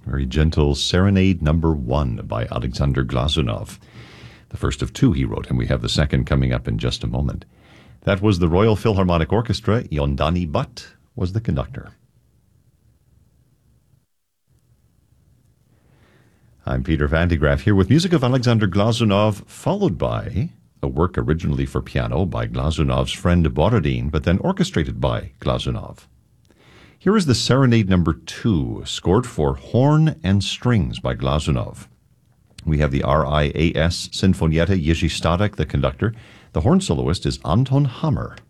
very gentle Serenade Number 1 by Alexander Glazunov. The first of two he wrote, and we have the second coming up in just a moment. That was the Royal Philharmonic Orchestra. Yondani Butt was the conductor. I'm Peter Van de Graaff here with music of Alexander Glazunov, followed by a work originally for piano by Glazunov's friend Borodin, but then orchestrated by Glazunov. Here is the Serenade Number 2, scored for horn and strings by Glazunov. We have the RIAS Sinfonietta Jiří Stanek, the conductor. The horn soloist is Anton Hammer.